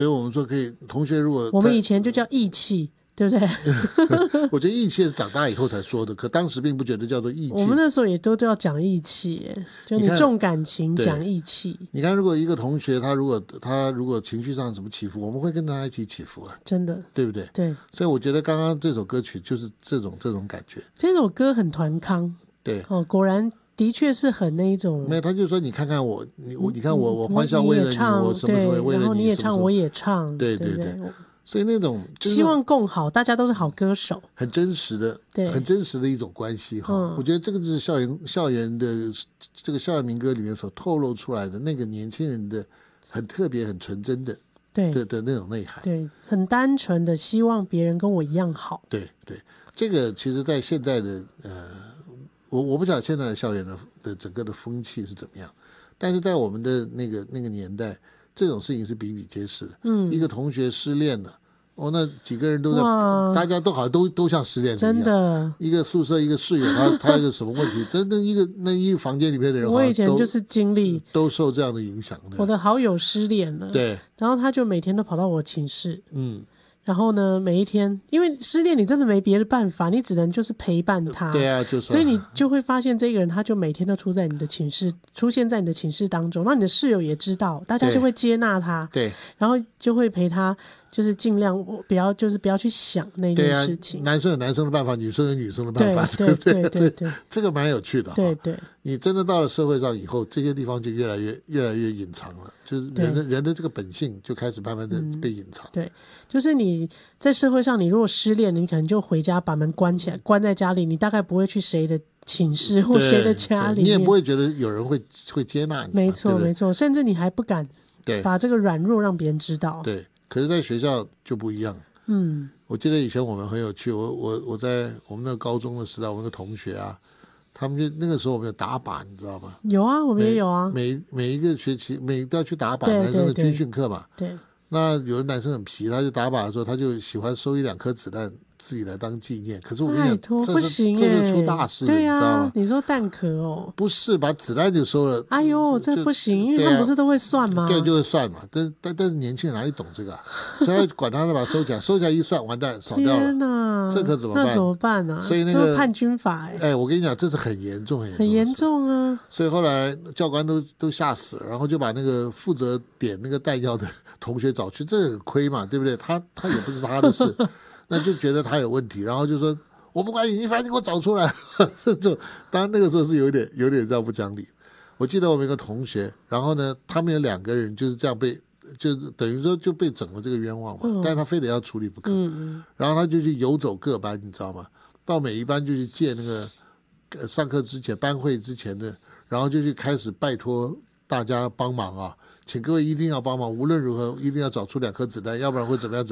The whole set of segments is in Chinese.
所以我们说可以，同学如果我们以前就叫义气，对不对？ 我觉得义气是长大以后才说的，可当时并不觉得叫做义气。 我们那时候也都要讲义气，就你重感情讲义气。 你看，如果一个同学他如果情绪上有什么起伏，我们会跟他一起起伏啊， 真的， 对不对？ 对。 所以我觉得刚刚这首歌曲就是这种感觉。 这首歌很团康， 对哦，果然。的确是很那一种， 没有，他就说你看看我，你看我欢笑为了你，我什么什么为了你， 然后你也唱，我也唱， 对对对，所以那种希望共好，大家都是好歌手， 很真实的，很真实的一种关系哈。我觉得这个就是校园的这个校园民歌里面所透露出来的那个年轻人的很特别、很纯真的的那种内涵， 对，很单纯的希望别人跟我一样好， 对对，这个其实在现在的我不晓得现在的校园的整个的风气是怎么样，但是在我们的那个年代，这种事情是比比皆是的。一个同学失恋了，那几个人都在，大家都好像都像失恋的一样。真的，一个宿舍一个室友，他有什么问题？那一个房间里面的人， 我以前就是经历都受这样的影响的。 我的好友失恋了， 对， 然后他就每天都跑到我寝室，然后呢，每一天，因为失恋你真的没别的办法，你只能就是陪伴他。 对啊，就是。 所以你就会发现这个人，他就每天都出现在你的寝室当中，那你的室友也知道，大家就会接纳他。 对。 然后就会陪他，就是尽量不要去想那件事情。 男生有男生的办法，女生有女生的办法， 对不对？ 这个蛮有趣的。 对对。 你真的到了社会上以后，这些地方就越来越隐藏了，就是人的这个本性就开始慢慢的被隐藏。 对，就是你在社会上，你如果失恋，你可能就回家把门关起来，关在家里，你大概不会去谁的寝室或谁的家里面， 你也不会觉得有人会接纳你。 没错没错，甚至你还不敢把这个软弱让别人知道。 对，可是在学校就不一样。我记得以前我们很有趣，我在我们那个高中的时代，我们那个同学啊，他们就那个时候我们有打靶，你知道吗？ 有啊，我们也有啊。 每一个学期都要去打靶，男生的军训课嘛。 对。 那有的男生很皮，他就打靶的时候，他就喜欢收1-2颗子弹自己来当纪念。可是我跟你讲，这是出大事的，你知道吗？ 你说弹壳哦？ 不是，把子弹就收了。 哎呦，这不行，因为他们不是都会算吗？ 对，就会算嘛。但是年轻人哪里懂这个啊？所以他管他的，把它收起来，收起来一算，完蛋，扫掉了。 天哪， 这可怎么办？ 那怎么办呢？ 所以那个叛军法我跟你讲，这是很严重很严重啊。 所以后来教官都吓死了，然后就把那个负责点那个弹药的同学找去，这很亏嘛，对不对？他也不是他的事。那就觉得他有问题，然后就说我不管你，反正你给我找出来。当然那个时候是有点这样不讲理。我记得我们一个同学，然后呢，他们有2个人就是这样就等于说就被整了这个冤枉嘛，但是他非得要处理不可。然后他就去游走各班，你知道吗？到每一班就去借那个上课之前班会之前的，然后就去开始拜托大家帮忙啊，请各位一定要帮忙，无论如何一定要找出2颗子弹，要不然会怎么样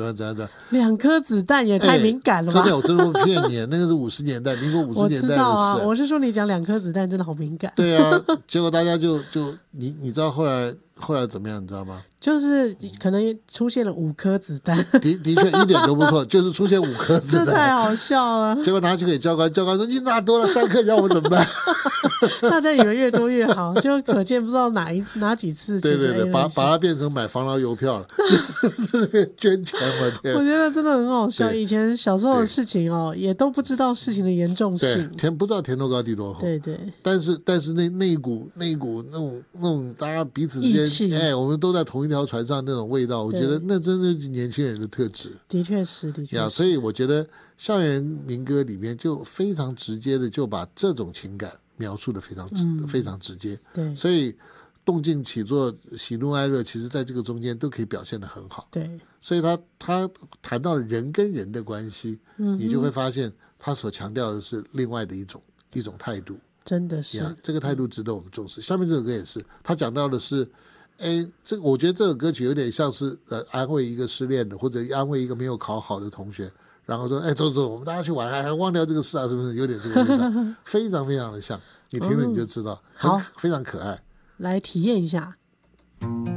2颗子弹也太敏感了吧？ 真的，我真的不骗你，那个是50年代，民国50年代的事。我知道啊，我是说你讲2颗子弹真的好敏感。 对啊，结果大家就你知道后来怎么样，你知道吗？ 就是可能出现了5颗子弹， 的确一点都不错，就是出现5颗子弹， 这太好笑了。 结果拿去给教官，教官说你拿多了3颗，要我怎么办？ 大家以为越多越好，就可见不知道哪几次。 对，把它变成买防劳邮票了，在那边捐钱，我天！ 我觉得真的很好笑。以前小时候的事情也都不知道事情的严重性， 不知道田多高地多厚。 对。 但是那一股那种大家彼此之间，我们都在同一条船上那种味道，我觉得那真的是年轻人的特质。 的确是。 所以我觉得校园民歌里面就非常直接的就把这种情感描述的非常直接。 对， 所以动静起坐、喜怒哀乐，其实在这个中间都可以表现得很好。 对， 所以他谈到人跟人的关系，你就会发现他所强调的是另外的一种态度。 真的是， 这个态度值得我们重视。下面这首歌也是，他讲到的是，我觉得这首歌曲有点像是安慰一个失恋的，或者安慰一个没有考好的同学，然后说，走，我们大家去玩，还忘掉这个事啊，是不是有点这个味道？非常非常的像，你听了你就知道，非常可爱。 来体验一下。